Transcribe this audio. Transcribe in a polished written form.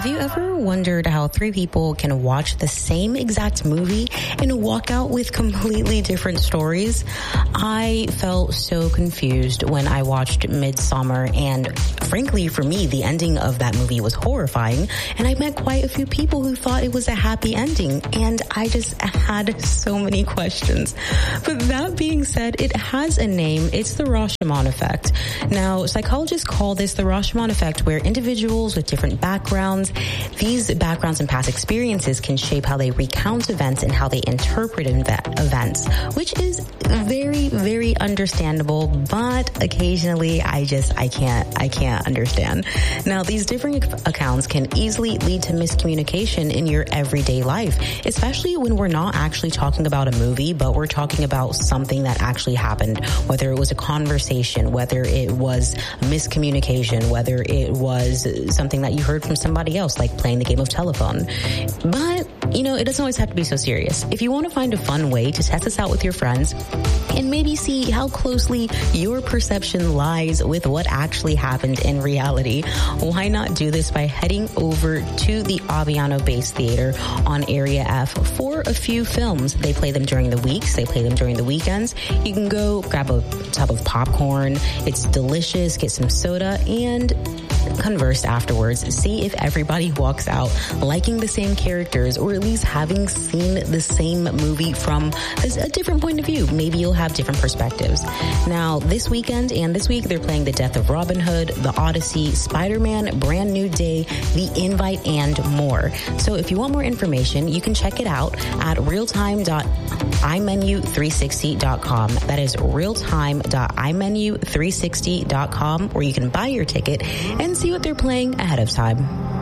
you ever wondered how three people can watch the same exact movie and walk out with completely different stories? I felt so confused when I watched Midsommar, and frankly, for me, the ending of that movie was horrifying, and I met quite a few people who thought it was a happy ending, and I just had so many questions. But that being said, it has a name. It's the Rashomon effect. Now, psychologists call this the Rashomon effect, where individuals with different backgrounds, these backgrounds and past experiences can shape how they recount events and how they interpret events, which is very, very understandable, but occasionally I can't understand. Now, these different accounts can easily lead to miscommunication in your everyday life, especially when we're not actually talking about a movie, but we're talking about something that actually happened, whether it was a conversation, whether it was miscommunication, whether it was something that you heard from somebody else, like playing the game of telephone. But, it doesn't always have to be so serious. If you want to find a fun way to test this out with your friends and maybe see how closely your perception lies with what actually happened in reality, why not do this by heading over to the Aviano-based theater on Area F for a few films. They play them during the weeks. They play them during the weekends. You can go grab a tub of popcorn. It's delicious. Get some soda and converse afterwards. See if everybody walks out liking the same characters, or at least having seen the same movie from a different point of view. Maybe you'll have different perspectives. Now, this weekend and this week, they're playing The Death of Robin Hood, The Odyssey, Spider-Man, Brand New Day, The Invite, and more. So if you want more information, you can check it out at realtime.imenu360.com. That is realtime.imenu360.com, where you can buy your ticket and see what they're playing ahead of time.